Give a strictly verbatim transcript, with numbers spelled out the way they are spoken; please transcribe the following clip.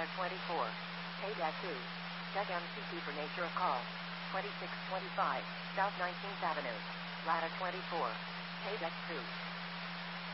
Ladder twenty-four. Paydeck two. Check M C C for nature of call. twenty-six twenty-five, South nineteenth Avenue. Ladder twenty-four. Paydeck two.